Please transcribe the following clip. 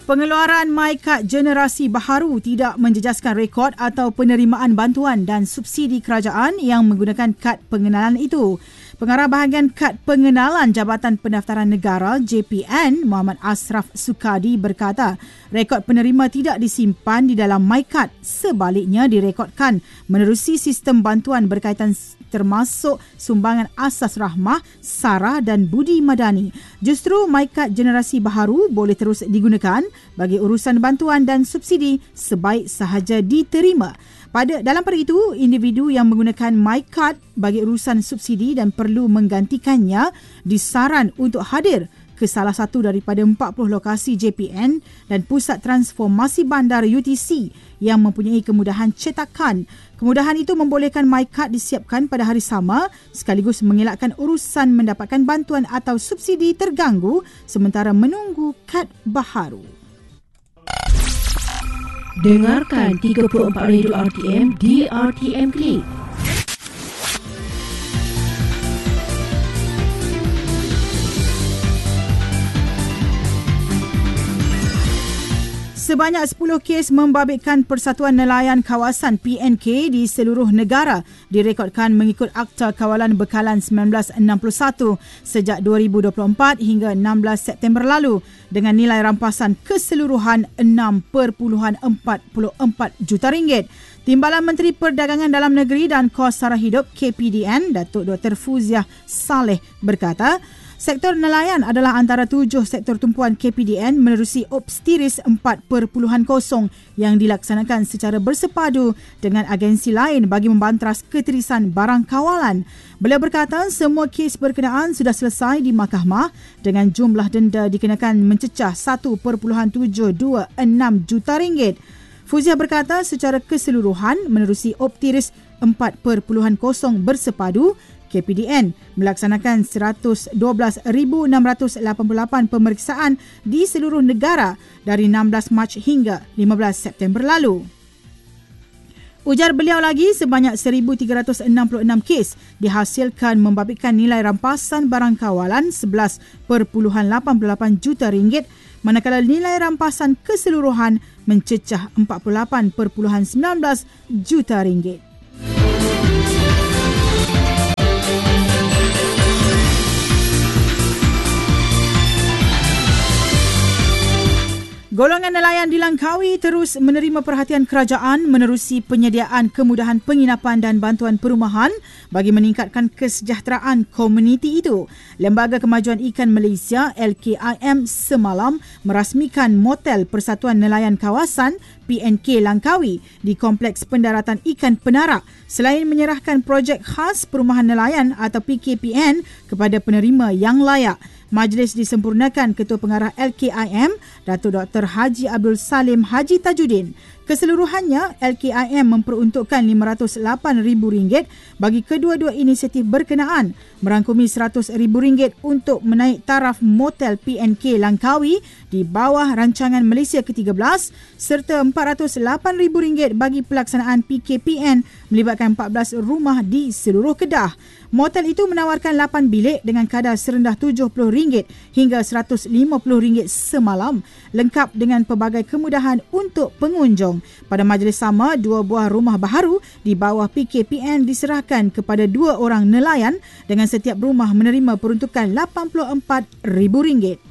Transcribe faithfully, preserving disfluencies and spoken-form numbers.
Pengeluaran MyKad generasi baharu tidak menjejaskan rekod atau penerimaan bantuan dan subsidi kerajaan yang menggunakan kad pengenalan itu. Pengarah bahagian Kad Pengenalan Jabatan Pendaftaran Negara J P N, Muhammad Ashraf Sukadi berkata, rekod penerima tidak disimpan di dalam MyKad, sebaliknya direkodkan menerusi sistem bantuan berkaitan termasuk sumbangan asas rahmah, SARA dan budi madani. Justru MyKad generasi baharu boleh terus digunakan bagi urusan bantuan dan subsidi sebaik sahaja diterima. Pada dalam pada itu, individu yang menggunakan MyKad bagi urusan subsidi dan perlu menggantikannya disaran untuk hadir ke salah satu daripada empat puluh lokasi J P N dan Pusat Transformasi Bandar U T C yang mempunyai kemudahan cetakan. Kemudahan itu membolehkan MyKad disiapkan pada hari sama sekaligus mengelakkan urusan mendapatkan bantuan atau subsidi terganggu sementara menunggu kad baharu. Dengarkan tiga puluh empat Radio R T M di R T M Click. Sebanyak sepuluh kes membabitkan Persatuan Nelayan Kawasan P N K di seluruh negara direkodkan mengikut Akta Kawalan Bekalan seribu sembilan ratus enam puluh satu sejak dua ribu dua puluh empat hingga enam belas September lalu dengan nilai rampasan keseluruhan enam perpuluhan empat puluh empat juta ringgit. Timbalan Menteri Perdagangan Dalam Negeri dan Kos Sara Hidup K P D N, Datuk Doktor Fuziah Saleh berkata, sektor nelayan adalah antara tujuh sektor tumpuan K P D N menerusi Opstiris empat perpuluhan kosong yang dilaksanakan secara bersepadu dengan agensi lain bagi membantras ketirisan barang kawalan. Beliau berkata semua kes berkenaan sudah selesai di mahkamah dengan jumlah denda dikenakan mencecah satu perpuluhan tujuh dua enam juta ringgit. Fuziah berkata secara keseluruhan menerusi Optiris empat perpuluhan kosong bersepadu, K P D N melaksanakan seratus dua belas ribu enam ratus lapan puluh lapan pemeriksaan di seluruh negara dari enam belas Mac hingga lima belas September lalu. Ujar beliau lagi, sebanyak seribu tiga ratus enam puluh enam kes dihasilkan membabitkan nilai rampasan barang kawalan sebelas perpuluhan lapan puluh lapan juta ringgit, manakala nilai rampasan keseluruhan mencecah empat puluh lapan perpuluhan sembilan belas juta ringgit. Golongan nelayan di Langkawi terus menerima perhatian kerajaan menerusi penyediaan kemudahan penginapan dan bantuan perumahan bagi meningkatkan kesejahteraan komuniti itu. Lembaga Kemajuan Ikan Malaysia L K I M semalam merasmikan Motel Persatuan Nelayan Kawasan P N K Langkawi di Kompleks Pendaratan Ikan Penarak selain menyerahkan projek khas perumahan nelayan atau P K P N kepada penerima yang layak. Majlis disempurnakan Ketua Pengarah L K I M, Datuk Doktor Haji Abdul Salim Haji Tajuddin. Keseluruhannya, L K I M memperuntukkan lima ratus lapan ribu ringgit bagi kedua-dua inisiatif berkenaan, merangkumi seratus ribu ringgit untuk menaik taraf Motel P N K Langkawi di bawah rancangan Malaysia ke tiga belas serta empat ratus lapan ribu ringgit bagi pelaksanaan P K P N melibatkan empat belas rumah di seluruh Kedah. Motel itu menawarkan lapan bilik dengan kadar serendah tujuh puluh ringgit hingga seratus lima puluh ringgit semalam, lengkap dengan pelbagai kemudahan untuk pengunjung. Pada majlis sama, dua buah rumah baharu di bawah P K P N diserahkan kepada dua orang nelayan dengan setiap rumah menerima peruntukan lapan puluh empat ribu ringgit.